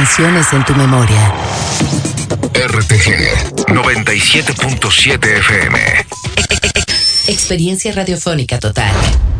emisiones en tu memoria. RTG 97.7 FM. Experiencia radiofónica total.